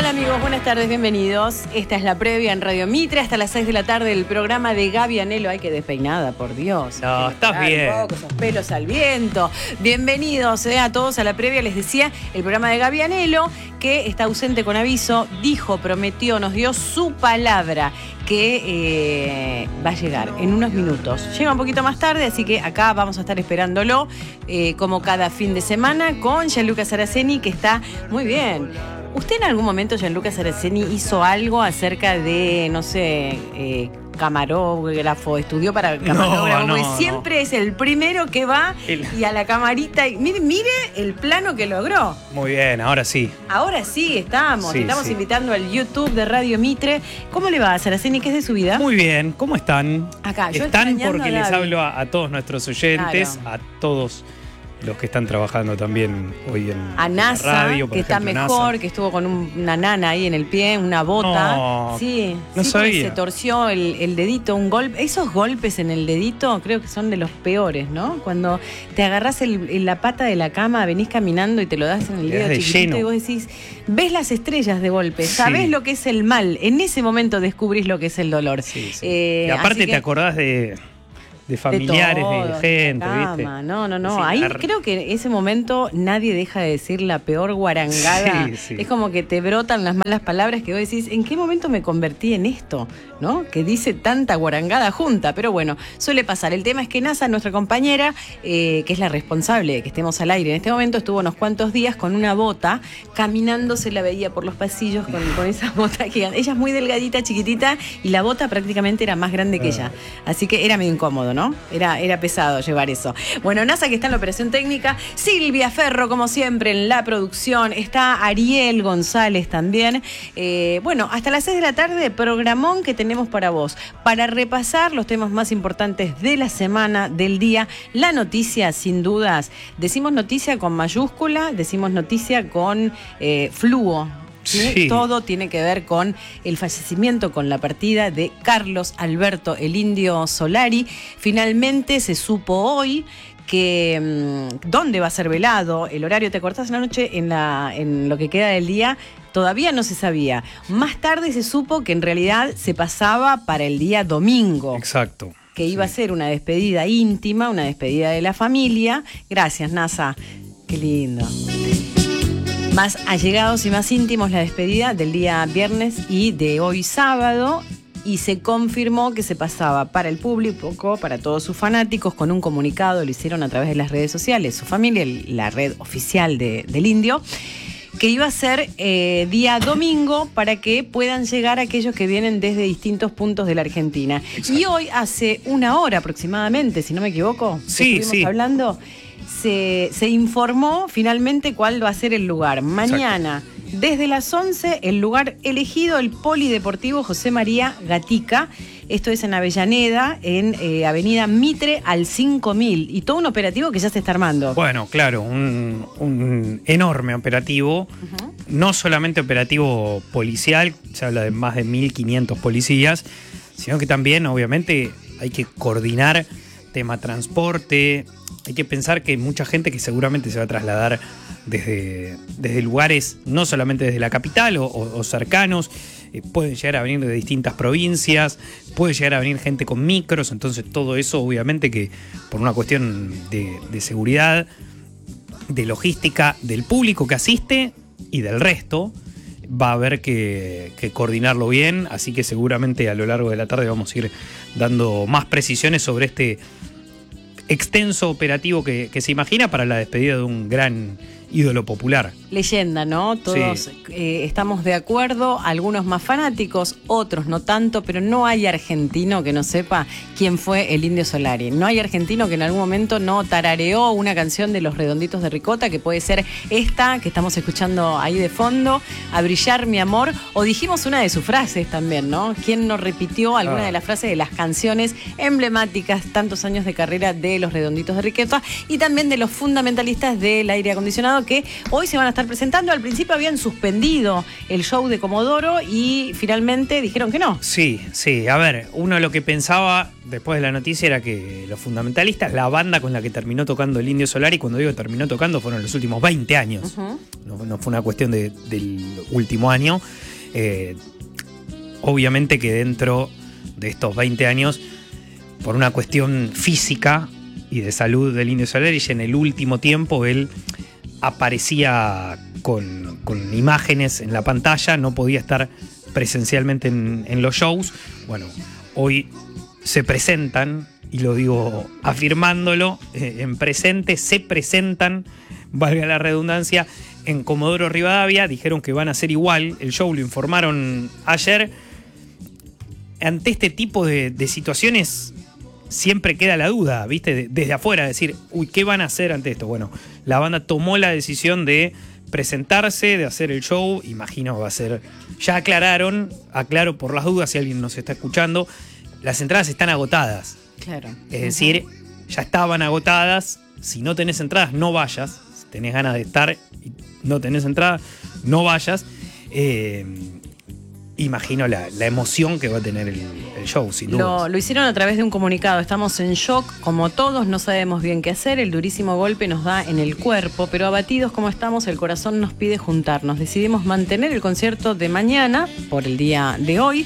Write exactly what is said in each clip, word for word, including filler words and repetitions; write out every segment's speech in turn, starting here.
tal, amigos? Buenas tardes, bienvenidos. Esta es la previa en Radio Mitre hasta las seis de la tarde del programa de Gaby Anelo. Ay, qué despeinada, por Dios. No, estás bien. Un poco, esos pelos al viento. Bienvenidos eh, a todos a la previa. Les decía, el programa de Gaby Anelo, que está ausente con aviso, dijo, prometió, nos dio su palabra que eh, va a llegar en unos minutos. Llega un poquito más tarde, así que acá vamos a estar esperándolo, eh, como cada fin de semana, con Gianluca Saraceni, que está muy bien. ¿Usted en algún momento, Gianluca Saraceni, hizo algo acerca de, no sé, eh, camarógrafo, estudió para camarógrafo? No, Porque no, siempre no. es el primero que va el... y a la camarita. Y mire, mire el plano que logró. Muy bien, ahora sí. Ahora sí, estamos. Sí, estamos sí. invitando al YouTube de Radio Mitre. ¿Cómo le va a Saraceni? ¿Qué es de su vida? Muy bien, ¿cómo están? Acá, yo Están extrañando porque a les Gaby. hablo a, a todos nuestros oyentes, Claro. a todos los que están trabajando también hoy en A en NASA, la radio, por que está ejemplo, mejor, NASA. que estuvo con un- una nana ahí en el pie, una bota. No, sí, no sí, porque sabía. se torció el, el dedito, un golpe. Esos golpes en el dedito creo que son de los peores, ¿no? Cuando te agarrás el, en la pata de la cama, venís caminando y te lo das en el Te das dedo de chiquitito lleno. y vos decís, ves las estrellas de golpe, Sí. sabés lo que es el mal. En ese momento descubrís lo que es el dolor. Sí, sí. Eh, y aparte así que- te acordás de, de familiares, de, todo, gente, la ¿viste? cama. No, no, no. Sí, Ahí ar- creo que ese momento nadie deja de decir la peor guarangada. Sí, sí. Es como que te brotan las malas palabras que vos decís, ¿en qué momento me convertí en esto? ¿No? Que dice tanta guarangada junta. Pero bueno, suele pasar. El tema es que NASA, nuestra compañera, eh, que es la responsable de que estemos al aire en este momento, estuvo unos cuantos días con una bota, caminando, se la veía por los pasillos con, con esa bota gigante. Ella es muy delgadita, chiquitita, y la bota prácticamente era más grande que ella. Así que era medio incómodo, ¿no? Era, era pesado llevar eso. Bueno, NASA, que está en la operación técnica, Silvia Ferro, como siempre, en la producción, está Ariel González también. Eh, bueno, hasta las seis de la tarde, programón que tenemos para vos, para repasar los temas más importantes de la semana, del día, la noticia, sin dudas. Decimos noticia con mayúscula, decimos noticia con eh, fluo. ¿Sí? Sí. Todo tiene que ver con el fallecimiento, con la partida de Carlos Alberto el Indio Solari. Finalmente se supo hoy que mmm, dónde va a ser velado, el horario. Te cortás en la noche, en, la, en lo que queda del día, todavía no se sabía. Más tarde se supo que en realidad se pasaba para el día domingo. Exacto. Que iba Sí. a ser una despedida íntima, una despedida de la familia. Gracias, NASA. Qué lindo. Más allegados y más íntimos la despedida del día viernes y de hoy sábado. Y se confirmó que se pasaba para el público, para todos sus fanáticos, con un comunicado, lo hicieron a través de las redes sociales, su familia, la red oficial de, del Indio, que iba a ser eh, día domingo para que puedan llegar aquellos que vienen desde distintos puntos de la Argentina. Exacto. Y hoy, hace una hora aproximadamente, si no me equivoco, que Sí, estuvimos sí. hablando, se, se informó finalmente cuál va a ser el lugar. Mañana, desde las once, el lugar elegido, el Polideportivo José María Gatica. Esto es en Avellaneda, en eh, Avenida Mitre al cinco mil. Y todo un operativo que ya se está armando. Bueno, claro, un, un enorme operativo, Ujú. no solamente operativo policial, se habla de más de mil quinientos policías, sino que también, obviamente, hay que coordinar tema transporte, hay que pensar que hay mucha gente que seguramente se va a trasladar desde, desde lugares, no solamente desde la capital o, o- o cercanos, eh, pueden llegar a venir de distintas provincias, puede llegar a venir gente con micros, entonces todo eso obviamente que por una cuestión de, de seguridad, de logística del público que asiste y del resto, va a haber que, que coordinarlo bien, así que seguramente a lo largo de la tarde vamos a ir dando más precisiones sobre este extenso operativo que, que se imagina para la despedida de un gran ídolo popular. Leyenda, ¿no? Todos Sí. eh, estamos de acuerdo, algunos más fanáticos, otros no tanto, pero no hay argentino que no sepa quién fue el Indio Solari. No hay argentino que en algún momento no tarareó una canción de Los Redonditos de Ricota, que puede ser esta que estamos escuchando ahí de fondo, A brillar mi amor, o dijimos una de sus frases también, ¿no? ¿Quién no repitió alguna Ah. de las frases de las canciones emblemáticas, tantos años de carrera de Los Redonditos de Ricota y también de los fundamentalistas del aire acondicionado, confirmado que hoy se van a estar presentando. Al principio habían suspendido el show de Comodoro y finalmente dijeron que no. Sí, sí. A ver, uno lo que pensaba después de la noticia era que los fundamentalistas, la banda con la que terminó tocando el Indio Solari, cuando digo terminó tocando, fueron los últimos veinte años. Uh-huh. No, no fue una cuestión de, del último año. Eh, obviamente que dentro de estos veinte años, por una cuestión física y de salud del Indio Solari, y en el último tiempo él aparecía con, con imágenes en la pantalla, no podía estar presencialmente en, en los shows. Bueno, hoy se presentan, y lo digo afirmándolo, eh, en presente, se presentan, valga la redundancia, en Comodoro Rivadavia. Dijeron que van a hacer igual el show, lo informaron ayer. Ante este tipo de, de situaciones siempre queda la duda, ¿viste? Desde afuera, decir, uy, ¿qué van a hacer ante esto? Bueno, la banda tomó la decisión de presentarse, de hacer el show. Imagino que va a ser... Ya aclararon, aclaro por las dudas si alguien nos está escuchando, las entradas están agotadas. Claro. Es decir, ya estaban agotadas. Si no tenés entradas, no vayas. Si tenés ganas de estar y no tenés entradas, no vayas. Eh, imagino la, la emoción que va a tener el, el show, sin duda. Lo, lo hicieron a través de un comunicado. Estamos en shock, como todos, no sabemos bien qué hacer. El durísimo golpe nos da en el cuerpo, pero abatidos como estamos, el corazón nos pide juntarnos. Decidimos mantener el concierto de mañana por el día de hoy.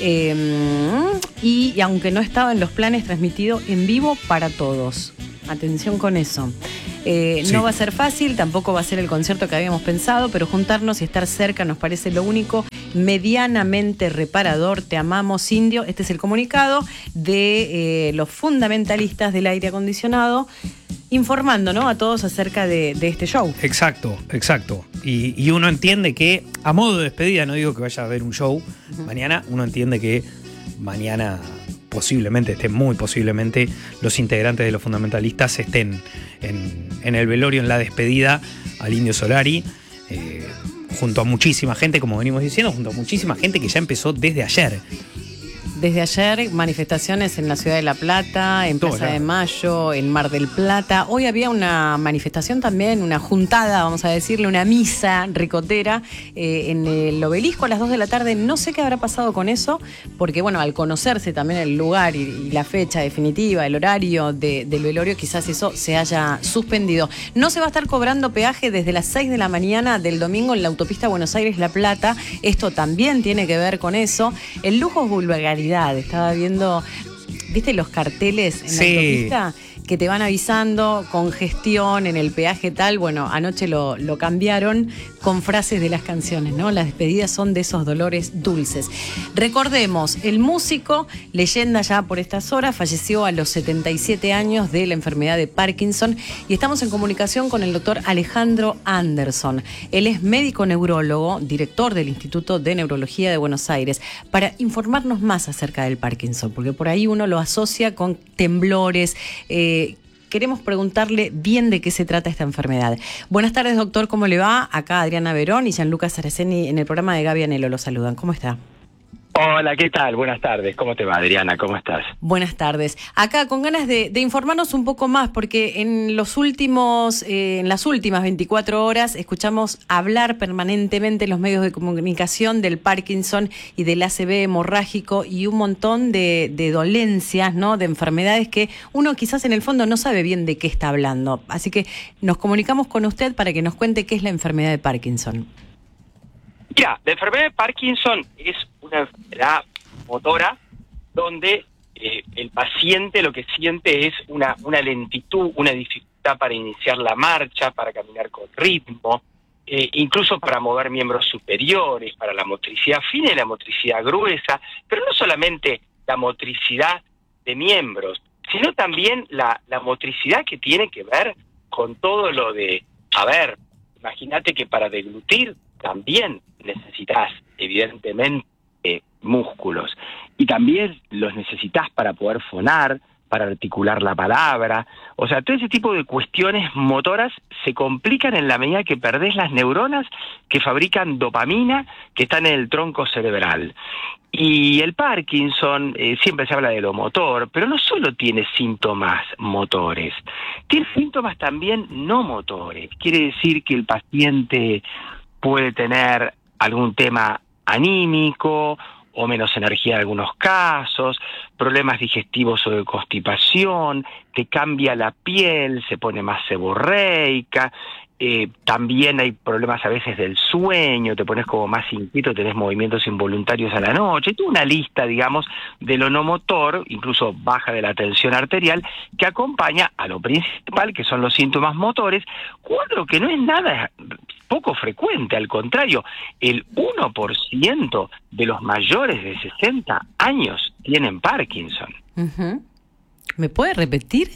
Eh, y, y aunque no estaba en los planes, transmitido en vivo para todos. Atención con eso. Eh, sí. No va a ser fácil, tampoco va a ser el concierto que habíamos pensado, pero juntarnos y estar cerca nos parece lo único medianamente reparador. Te amamos, Indio. Este es el comunicado de eh, los fundamentalistas del aire acondicionado, informando, ¿no?, a todos acerca de, de este show. Exacto, exacto. Y, y uno entiende que, a modo de despedida, no digo que vaya a haber un show uh-huh. mañana, uno entiende que mañana posiblemente, estén muy posiblemente, los integrantes de los fundamentalistas estén en, en el velorio, en la despedida al Indio Solari, eh, junto a muchísima gente, como venimos diciendo, junto a muchísima gente que ya empezó desde ayer. Desde ayer, manifestaciones en la Ciudad de La Plata, en Plaza de Mayo, en Mar del Plata. Hoy había una manifestación también, una juntada, vamos a decirle, una misa ricotera eh, en el Obelisco a las dos de la tarde. No sé qué habrá pasado con eso, porque bueno, al conocerse también el lugar y, y la fecha definitiva, el horario de, del velorio, quizás eso se haya suspendido. No se va a estar cobrando peaje desde las seis de la mañana del domingo en la autopista Buenos Aires-La Plata. Esto también tiene que ver con eso. El lujo es vulgaridad. Estaba viendo, ¿viste los carteles en sí. la autopista? Que te van avisando, congestión en el peaje tal. Bueno, anoche lo, lo cambiaron con frases de las canciones, ¿no? Las despedidas son de esos dolores dulces. Recordemos, el músico, leyenda ya por estas horas, falleció a los setenta y siete años de la enfermedad de Parkinson, y estamos en comunicación con el doctor Alejandro Anderson. Él es médico neurólogo, director del Instituto de Neurología de Buenos Aires, para informarnos más acerca del Parkinson, porque por ahí uno lo asocia con temblores. Eh, Queremos preguntarle bien de qué se trata esta enfermedad. Buenas tardes, doctor, ¿cómo le va? Acá Adriana Verón y Gianluca Saraceni en el programa de Gaby Anelo lo saludan. ¿Cómo está? Hola, ¿qué tal? Buenas tardes. ¿Cómo te va, Adriana? ¿Cómo estás? Buenas tardes. Acá con ganas de, de informarnos un poco más, porque en los últimos, eh, en las últimas veinticuatro horas escuchamos hablar permanentemente en los medios de comunicación del Parkinson y del A C V hemorrágico y un montón de, de dolencias, ¿no?, de enfermedades que uno quizás en el fondo no sabe bien de qué está hablando. Así que nos comunicamos con usted para que nos cuente qué es la enfermedad de Parkinson. Mira, la enfermedad de Parkinson es una enfermedad motora donde eh, el paciente lo que siente es una, una lentitud, una dificultad para iniciar la marcha, para caminar con ritmo, eh, incluso para mover miembros superiores, para la motricidad fina y la motricidad gruesa, pero no solamente la motricidad de miembros, sino también la, la motricidad que tiene que ver con todo lo de, a ver, imagínate que para deglutir también necesitas, evidentemente, eh, músculos. Y también los necesitas para poder fonar, para articular la palabra. O sea, todo ese tipo de cuestiones motoras se complican en la medida que perdés las neuronas que fabrican dopamina que están en el tronco cerebral. Y el Parkinson, eh, siempre se habla de lo motor, pero no solo tiene síntomas motores, tiene síntomas también no motores. Quiere decir que el paciente puede tener algún tema anímico o menos energía en algunos casos, problemas digestivos o de constipación, te cambia la piel, se pone más seborreica, eh, también hay problemas a veces del sueño, te pones como más inquieto, tenés movimientos involuntarios a la noche, toda una lista, digamos, de lo no motor, incluso baja de la tensión arterial, que acompaña a lo principal, que son los síntomas motores, cuadro que no es nada poco frecuente, al contrario, el uno por ciento de los mayores de sesenta años tienen Parkinson. Uh-huh. ¿Me puede repetir?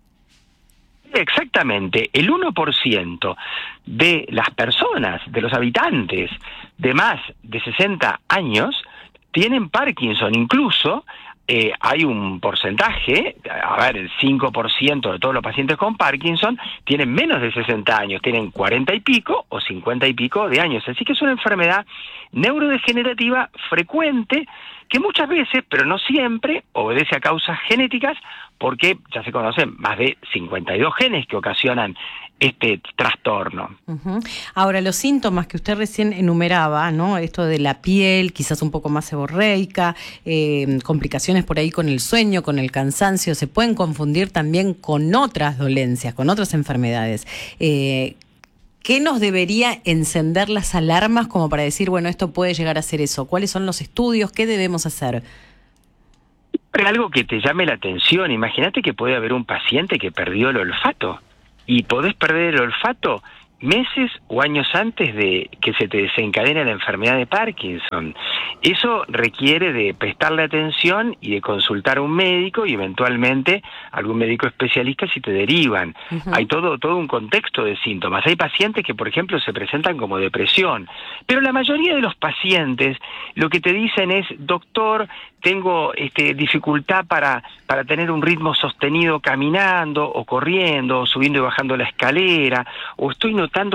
Exactamente, el uno por ciento de las personas, de los habitantes de más de sesenta años, tienen Parkinson. Incluso eh, hay un porcentaje, a ver, el cinco por ciento de todos los pacientes con Parkinson tienen menos de sesenta años, tienen cuarenta y pico o cincuenta y pico de años. Así que es una enfermedad neurodegenerativa frecuente que muchas veces, pero no siempre, obedece a causas genéticas, porque ya se conocen más de cincuenta y dos genes que ocasionan este trastorno. Uh-huh. Ahora, los síntomas que usted recién enumeraba, ¿no? Esto de la piel, quizás un poco más seborreica, eh, complicaciones por ahí con el sueño, con el cansancio, se pueden confundir también con otras dolencias, con otras enfermedades. Eh, ¿Qué nos debería encender las alarmas como para decir, bueno, esto puede llegar a ser eso? ¿Cuáles son los estudios? ¿Qué debemos hacer? Algo que te llame la atención. Imagínate que puede haber un paciente que perdió el olfato y podés perder el olfato meses o años antes de que se te desencadene la enfermedad de Parkinson. Eso requiere de prestarle atención y de consultar a un médico y eventualmente algún médico especialista si te derivan. Uh-huh. Hay todo, todo un contexto de síntomas. Hay pacientes que, por ejemplo, se presentan como depresión, pero la mayoría de los pacientes lo que te dicen es, doctor, tengo este, dificultad para, para tener un ritmo sostenido caminando o corriendo, o subiendo y bajando la escalera, o estoy notando